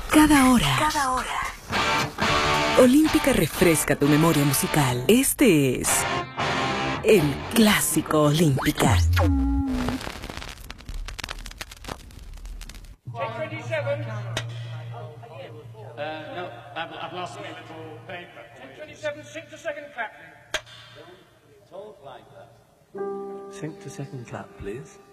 Cada hora. Olímpica refresca tu memoria musical. Este es el Clásico Olímpica. No, I've lost my little paper. 10:27, sync to second clap. Talk like that. Sync to second clap, please.